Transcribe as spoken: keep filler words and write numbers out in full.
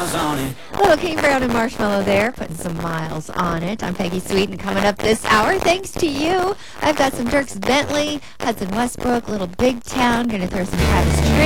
miles on it. Little King Brown and Marshmallow there, putting some miles on it. I'm Peggy Sweet, and coming up this hour, thanks to you, I've got some Dierks Bentley, Hudson Westbrook, Little Big Town, gonna throw some Travis Tritt